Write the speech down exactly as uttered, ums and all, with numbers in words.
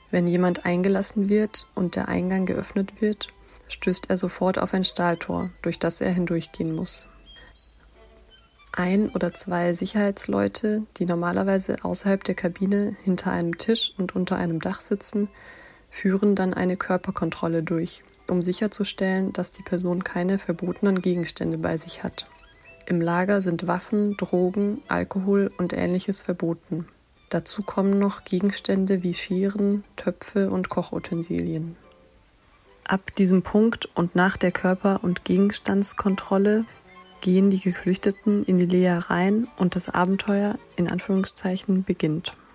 Wenn jemand eingelassen wird und der Eingang geöffnet wird, stößt er sofort auf ein Stahltor, durch das er hindurchgehen muss. Ein oder zwei Sicherheitsleute, die normalerweise außerhalb der Kabine hinter einem Tisch und unter einem Dach sitzen, führen dann eine Körperkontrolle durch, um sicherzustellen, dass die Person keine verbotenen Gegenstände bei sich hat. Im Lager sind Waffen, Drogen, Alkohol und Ähnliches verboten. Dazu kommen noch Gegenstände wie Scheren, Töpfe und Kochutensilien. Ab diesem Punkt und nach der Körper- und Gegenstandskontrolle gehen die Geflüchteten in die Lea rein und das Abenteuer in Anführungszeichen beginnt.